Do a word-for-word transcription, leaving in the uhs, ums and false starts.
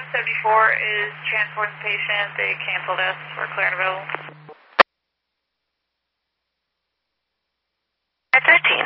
seventy-four is transporting the patient. They canceled us. We're clear and available. At thirteen.